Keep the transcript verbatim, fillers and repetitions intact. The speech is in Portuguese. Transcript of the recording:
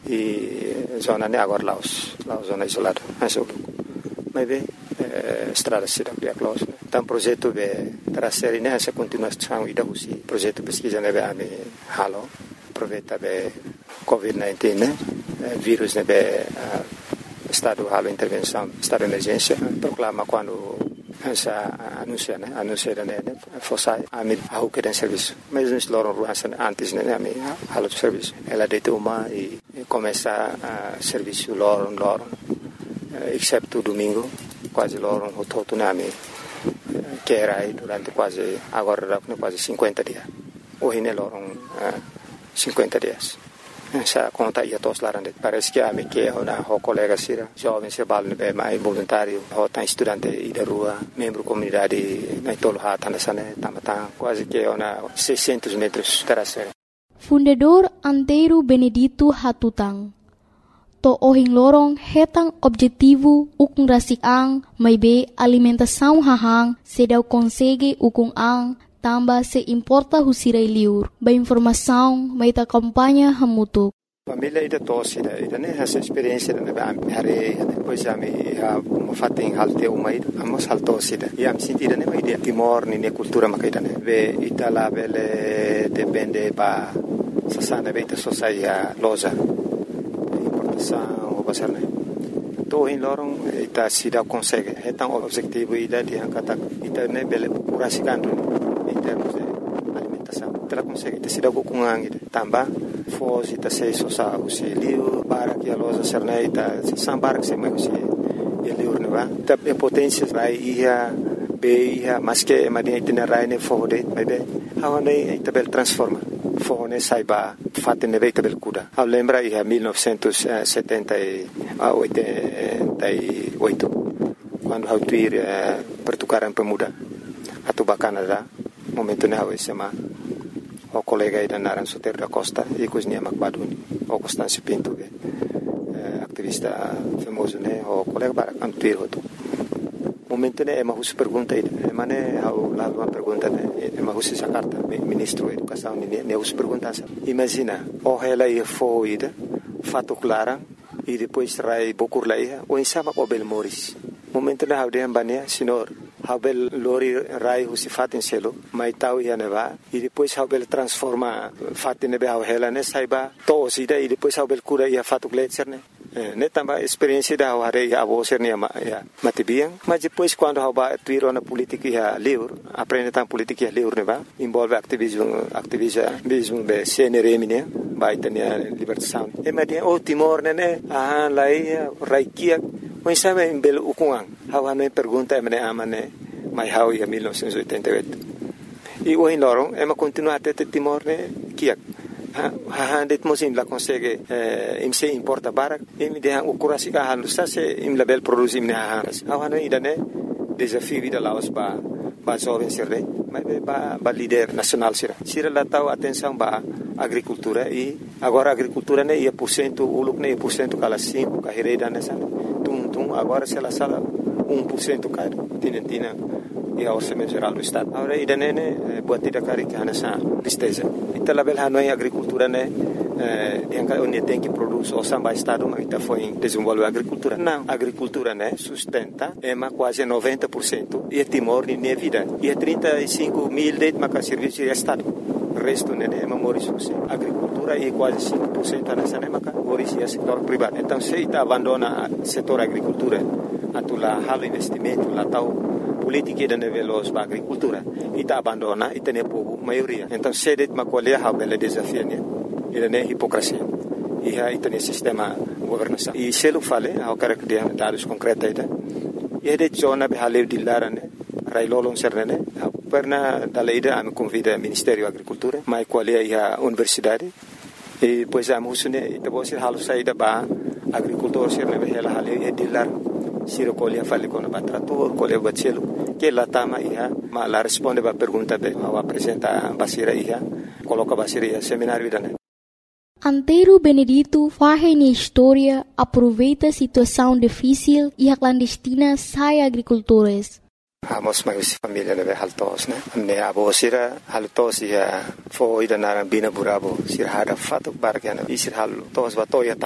e zona ne agora Laos, Laos zona isolada, mas o mas bem estrada cidade de Laos. Então projeto be trazer né essa continuação e da usi projeto pesquisa né be ame halo aproveita be covid dezenove né vírus né be estado halo intervenção estado de emergência proclama quando essa anuncia né anuncia né fosse a mim a o que tem serviço mas nós logo antes né a mim halo serviço ela deita uma e começa a serviço logo logo exceto domingo quase logo o todo né a mim que era aí durante quase agora quase cinquenta dias hoje né logo cinquenta dias essa conta ia todos lá dentro parece que a mim que é uma colega sira jovem se bala né mais voluntário ou tá estudante e da rua membro comunidade na tolo hata nessa né tá quase que é uma seiscentos metros terasera. Fundador Antero Benedito Hatutang to ohing lorong hetang objetivo ukung rasik ang may be alimentação hahang sedaw konsege ukung ang tamba se importa husiray liur ba informação may ta kampanya hamutuk. Família ida tosse ida ida né essa experiência né hare depois já me ha fatem halte uma ida amos halto sida e am sentida né uma ideia Timor ni cultura makaida né ve itala vele depende ba sasana beita sosaia loja importação o basar né to in lorong ita sida consegue então o objetivo ida de angkata ita né bele curasikandu em termos de alimentação ela consegue te sida gokungang ida tamba foz ita sei sosa o se liu para que a loja serna ita sambar que se mai se liu ne va ta potência vai ia be ia mas que madia itinerário ne fode bebe hawane ita bel transforma fone saiba fatte ne veita bel kuda a lembra ia millenovecentosetenta e oitenta e oito quando hau tuir pertukaran pemuda atau Canada momento ne hau sema o colega ida naran Soter da Costa e cozinha Macbaduni o Constâncio Pinto activista famoso ne o colega para cantuir hoto momento ne ema hus pergunta ida ema ne hau lá uma pergunta ne ema hus essa carta ministro da educação ne ne hus pergunta imagina o ela ia foi ida fato clara e depois rai bokur laia o insama o bel moris momento ne hau de ambania senhor Habel lori rai husi fatin selo mai tau ia neva e depois habel transforma fatin nebe hau hela ne saiba to sida e depois habel cura ia fatu gletser ne ne tamba experiência da hare ia avo ser ne ya matibiang mas depois quando haba tuiro na política ia livre aprende tam política ia livre neva envolve ativismo ativismo be C N R M ne vai ter libertação e madia o Timor ne ah lai raikia mas sabe em belo ukungang hau hanoi pergunta emane amane mai hau ia millenovecentos e oitenta e oito e o in lorong ema continua até Timor ne kiak ha ha det mosim la consegue im se importa barak im de o kurasi ka halu sa se im label produzim ne ha hau hanoi idane desafio vida Laos ba ba jovem sirre mai ba ba líder nacional sira sira la tau atenção ba agricultura e agora agricultura ne ia por cento uluk ne por cento kala cinco ka hereda nessa tum tum agora se la sala um por cento caro tinentina e a orçamento geral do estado agora ida ne buatida cari que nessa tristeza ita label hanoi agricultura ne eh yang onde tem que produz o samba estado mas ita foi desenvolver agricultura não agricultura ne sustenta é ma quase noventa por cento e Timor ne vida e trinta e cinco mil de ma serviço de estado resto ne é memória agricultura e quase cinco por cento nessa ne maka origem setor privado então se ita abandona setor agricultura atula halo investimento la tau politica da nevelos ba agricultura ita abandona ita ne povo maioria então sedet makolia ha bela desafio ne ida ne hipocrisia e ha ita ne sistema governação e se lo fale ao cara que tem dados concretos ida e de zona be hale dillara ne rai lolon serne perna da leida am convida Ministério Agricultura mai qualia ia universidade e pois am husune ita bosir halu saida ba agricultor serne be hela hale e dillar siro colia fale con batrator colia bacelo que la tama ia ma la risponde ba pergunta be ao apresenta basira ia coloca basira ia seminário idane Antero Benedito faz na história aproveita a situação difícil e a clandestina sai agricultores. Amos mais família ne haltos ne ne abo sira haltos ia foi da narambina burabo sira hada fato bargana isir haltos ba toya